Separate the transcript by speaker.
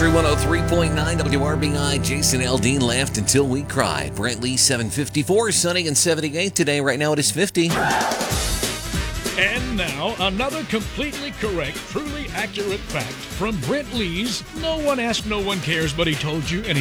Speaker 1: Country 103.9 WRBI. Jason Aldean laughed until we cried. Brent Lee 754, sunny and 78 today. Right now it is 50.
Speaker 2: And now, another completely correct, truly accurate fact from Brent Lee's No One Asked, No One Cares, But He Told You, and